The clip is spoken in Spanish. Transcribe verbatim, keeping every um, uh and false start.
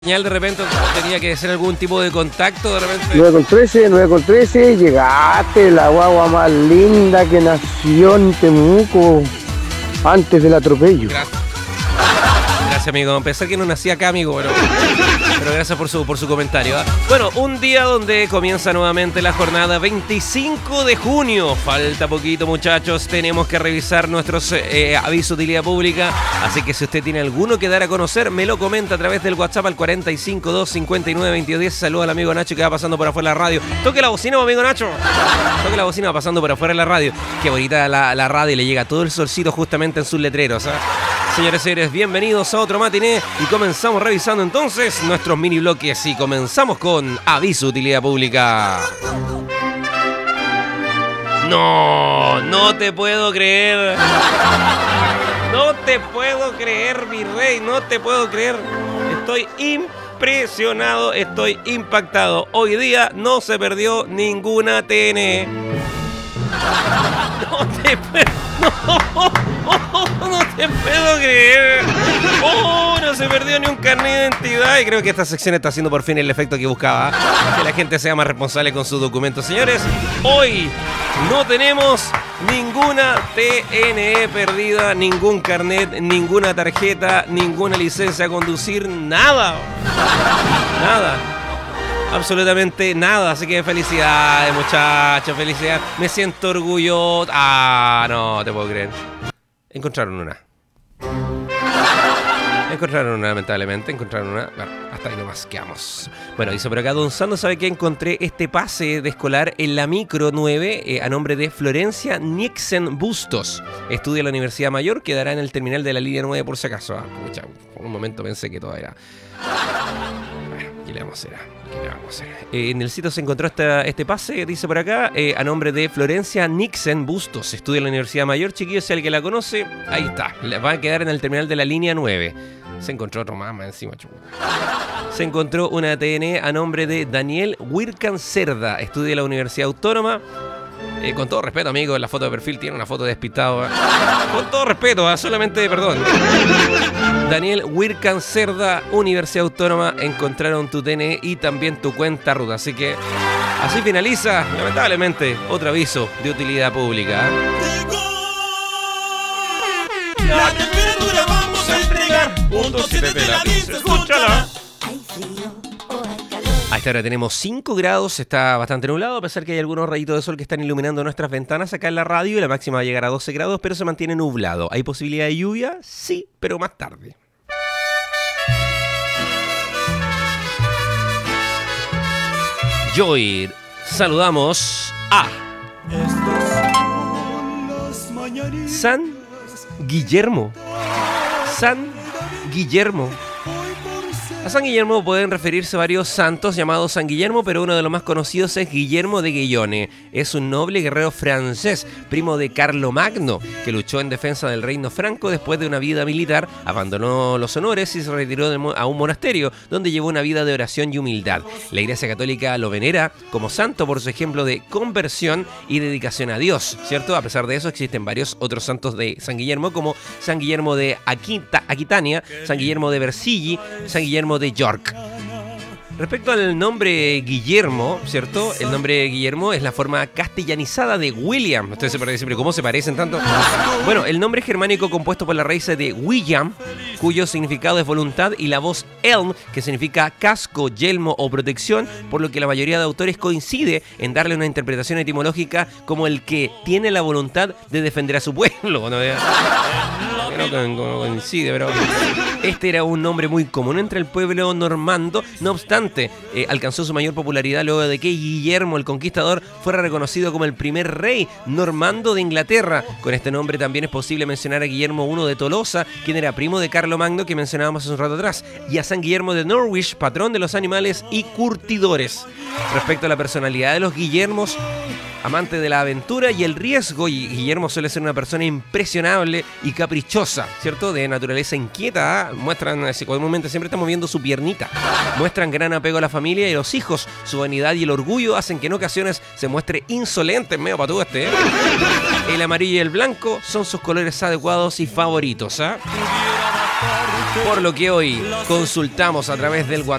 Señal de repente tenía que hacer algún tipo de contacto de repente. nueve con trece, nueve con trece, llegaste, la guagua más linda que nació en Temuco antes del atropello. Gracias. Gracias, amigo. Pensé que no nacía acá, amigo, pero, pero gracias por su, por su comentario. ¿eh? Bueno, un día donde comienza nuevamente la jornada veinticinco de junio. Falta poquito, muchachos. Tenemos que revisar nuestros eh, avisos de utilidad pública. Así que si usted tiene alguno que dar a conocer, me lo comenta a través del WhatsApp al cuarenta y cinco, dos cincuenta y nueve, veintidós diez. Saluda al amigo Nacho que va pasando por afuera de la radio. Toque la bocina, amigo Nacho. Toque la bocina, va pasando por afuera de la radio. Qué bonita la, la radio y le llega todo el solcito justamente en sus letreros. ¿eh? Señores y señores, bienvenidos a otro matiné y comenzamos revisando entonces nuestros mini bloques y comenzamos con aviso de utilidad pública. No, no te puedo creer. No te puedo creer, mi rey, no te puedo creer. Estoy impresionado, estoy impactado. Hoy día no se perdió ninguna T N E. No te puedo... No, no te puedo creer. Oh, no se perdió ni un carnet de identidad. Y creo que esta sección está haciendo por fin el efecto que buscaba. Que la gente sea más responsable con sus documentos. Señores, hoy no tenemos ninguna T N E perdida, ningún carnet, ninguna tarjeta, ninguna licencia a conducir, nada. Nada. Absolutamente nada, así que felicidades, muchachos, felicidades. Me siento orgulloso. Ah, no, te puedo creer. Encontraron una. Encontraron una, lamentablemente, encontraron una. Bueno, hasta ahí nomás quedamos. Bueno, dice por acá, Don Sando, ¿sabe que encontré este pase de escolar en la micro nueve eh, a nombre de Florencia Nixen Bustos? Estudia en la Universidad Mayor, quedará en el terminal de la línea nueve por si acaso. Ah, pucha, por un momento pensé que todo era... Bueno, ¿qué le vamos a hacer? ¿Qué le vamos a hacer? Eh, en el sitio se encontró esta, este pase, dice por acá, eh, a nombre de Florencia Nixen Bustos. Estudia en la Universidad Mayor, chiquillos, si alguien la conoce, ahí está. Va a quedar en el terminal de la línea nueve. Se encontró otro más, más encima, chulo. Se encontró una T N E a nombre de Daniel Huircan Cerda. Estudia en la Universidad Autónoma. Eh, con todo respeto, amigo, en la foto de perfil tiene una foto de despistado. ¿eh? Con todo respeto, ¿eh? solamente perdón. Daniel Huircan Cerda, Universidad Autónoma, encontraron tu T N E y también tu cuenta ruta. Así que así finaliza, lamentablemente, otro aviso de utilidad pública. La temperatura vamos a entregar. Punto siete de la vista, escúchala. A esta hora tenemos cinco grados, está bastante nublado, a pesar que hay algunos rayitos de sol que están iluminando nuestras ventanas acá en la radio y la máxima va a llegar a doce grados, pero se mantiene nublado. ¿Hay posibilidad de lluvia? Sí, pero más tarde. Joy, saludamos a San Guillermo. San Guillermo. A San Guillermo pueden referirse varios santos llamados San Guillermo, pero uno de los más conocidos es Guillermo de Guillone. Es un noble guerrero francés, primo de Carlomagno, que luchó en defensa del reino franco después de una vida militar, abandonó los honores y se retiró a un monasterio, donde llevó una vida de oración y humildad. La Iglesia Católica lo venera como santo por su ejemplo de conversión y dedicación a Dios, ¿cierto? A pesar de eso, existen varios otros santos de San Guillermo, como San Guillermo de Aquita, Aquitania, San Guillermo de Versilli, San Guillermo de York. Respecto al nombre Guillermo, ¿cierto? El nombre Guillermo es la forma castellanizada de William. Ustedes se parecen siempre, ¿cómo se parecen tanto? Bueno, el nombre germánico compuesto por la raíz de William, cuyo significado es voluntad, y la voz Elm, que significa casco, yelmo o protección, por lo que la mayoría de autores coincide en darle una interpretación etimológica como el que tiene la voluntad de defender a su pueblo. ¿No? No coincide, pero este era un nombre muy común entre el pueblo normando. No obstante, eh, alcanzó su mayor popularidad luego de que Guillermo el Conquistador fuera reconocido como el primer rey normando de Inglaterra. Con este nombre también es posible mencionar a Guillermo primero de Tolosa, quien era primo de Carlomagno, que mencionábamos hace un rato atrás, y a San Guillermo de Norwich, patrón de los animales y curtidores. Respecto a la personalidad de los Guillermos, amante de la aventura y el riesgo, y Guillermo suele ser una persona impresionable y caprichosa, ¿cierto? De naturaleza inquieta, ¿eh? Muestran, así, comúnmente siempre está moviendo su piernita. Muestran gran apego a la familia y a los hijos. Su vanidad y el orgullo hacen que en ocasiones se muestre insolente, medio patúo este, ¿eh? El amarillo y el blanco son sus colores adecuados y favoritos, ¿eh? Por lo que hoy consultamos a través del WhatsApp